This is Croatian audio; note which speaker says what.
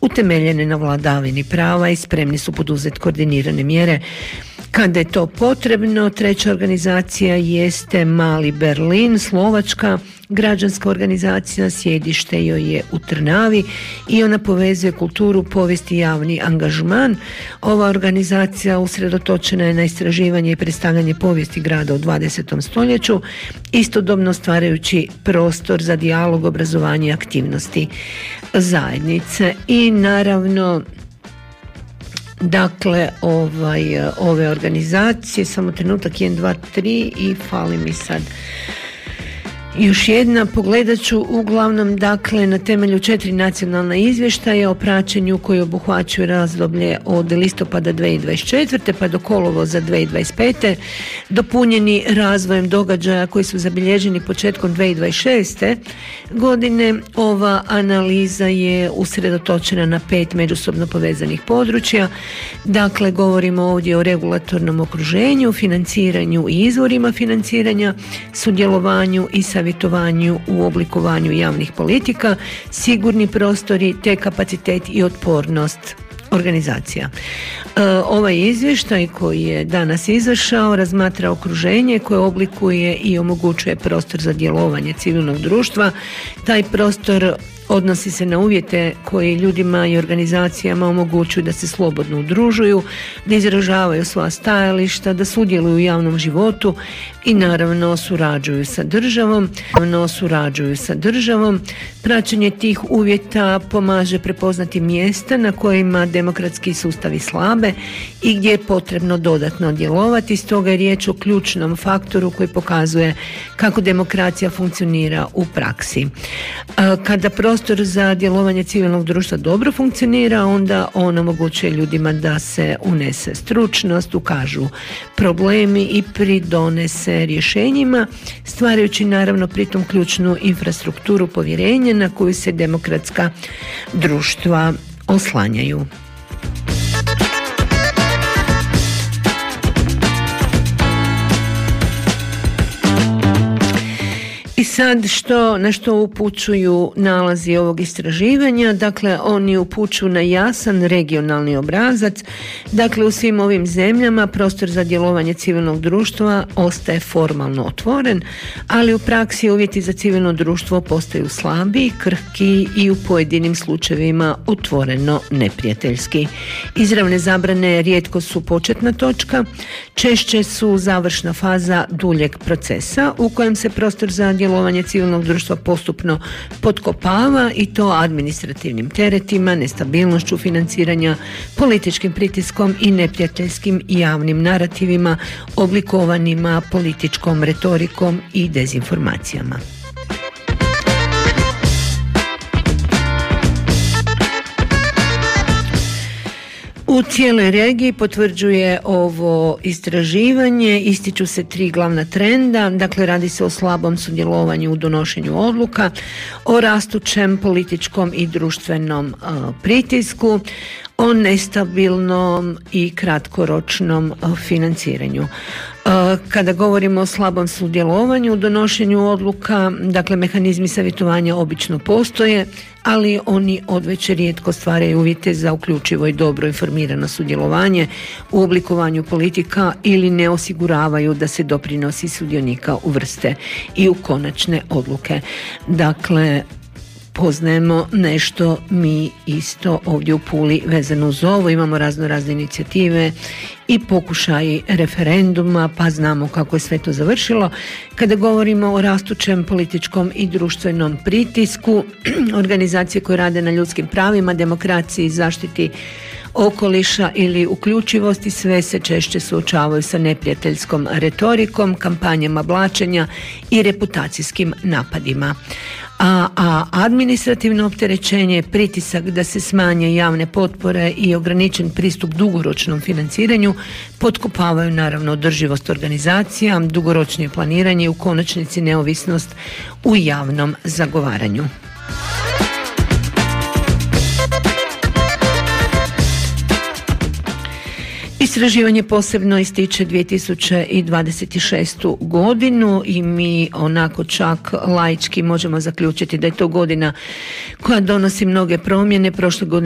Speaker 1: utemeljene na vladavini prava i spremni su poduzeti koordinirane mjere kada je to potrebno. Treća organizacija jeste Mali Berlin, slovačka građanska organizacija, sjedište joj je u Trnavi i ona povezuje kulturu, povijest i javni angažman. Ova organizacija usredotočena je na istraživanje i predstavljanje povijesti grada u 20. stoljeću, istodobno stvarajući prostor za dijalog, obrazovanje i aktivnosti zajednice. I naravno, dakle, ove organizacije, samo trenutak, 1, 2, 3 i fali mi sad još jedna, pogledat ću uglavnom, dakle, na temelju 4 nacionalna izvještaja o praćenju koji obuhvaćaju razdoblje od listopada 2024. pa do kolovoza 2025. dopunjeni razvojem događaja koji su zabilježeni početkom 2026. godine. Ova analiza je usredotočena na 5 međusobno povezanih područja. Dakle, govorimo ovdje o regulatornom okruženju, financiranju i izvorima financiranja, sudjelovanju i savjetovanju u oblikovanju javnih politika, sigurni prostori te kapacitet i otpornost organizacija. Ovaj izvještaj koji je danas izašao razmatra okruženje koje oblikuje i omogućuje prostor za djelovanje civilnog društva. Taj prostor odnosi se na uvjete koji ljudima i organizacijama omogućuju da se slobodno udružuju, da izražavaju svoja stajališta, da sudjeluju u javnom životu i naravno surađuju sa državom. Praćenje tih uvjeta pomaže prepoznati mjesta na kojima demokratski sustavi slabe i gdje je potrebno dodatno djelovati. Stoga je riječ o ključnom faktoru koji pokazuje kako demokracija funkcionira u praksi. Kada prostor za djelovanje civilnog društva dobro funkcionira, onda on omogućuje ljudima da se unese stručnost, ukažu problemi i pridonese rješenjima, stvarajući naravno pritom ključnu infrastrukturu povjerenja na koju se demokratska društva oslanjaju. I sad na što upućuju nalazi ovog istraživanja? Dakle, oni upućuju na jasan regionalni obrazac. Dakle, u svim ovim zemljama prostor za djelovanje civilnog društva ostaje formalno otvoren, ali u praksi uvjeti za civilno društvo postaju slabiji, krhki i u pojedinim slučajevima otvoreno neprijateljski. Izravne zabrane rijetko su početna točka, češće su završna faza duljeg procesa u kojem se prostor za djelovanje civilnog društva postupno potkopava i to administrativnim teretima, nestabilnošću financiranja, političkim pritiskom i neprijateljskim javnim narativima oblikovanima političkom retorikom i dezinformacijama. U cijeloj regiji potvrđuje ovo istraživanje, ističu se 3 glavna trenda. Dakle, radi se o slabom sudjelovanju u donošenju odluka, o rastućem političkom i društvenom pritisku, o nestabilnom i kratkoročnom financiranju. Kada govorimo o slabom sudjelovanju u donošenju odluka, dakle, mehanizmi savjetovanja obično postoje, ali oni odveć rijetko stvaraju uvjete za uključivo i dobro informirano sudjelovanje u oblikovanju politika ili ne osiguravaju da se doprinosi sudionika uvrste i u konačne odluke. Dakle, poznajemo nešto mi isto ovdje u Puli vezano uz ovo, imamo razne inicijative i pokušaji referenduma, pa znamo kako je sve to završilo. Kada govorimo o rastućem političkom i društvenom pritisku, organizacije koje rade na ljudskim pravima, demokraciji, zaštiti okoliša ili uključivosti sve se češće suočavaju sa neprijateljskom retorikom, kampanjama blaćenja i reputacijskim napadima. A administrativno opterećenje, pritisak da se smanje javne potpore i ograničen pristup dugoročnom financiranju potkopavaju naravno održivost organizacija, dugoročnije planiranje i u konačnici neovisnost u javnom zagovaranju. Istraživanje posebno ističe 2026. godinu i mi onako čak laički možemo zaključiti da je to godina koja donosi mnoge promjene. Prošle godine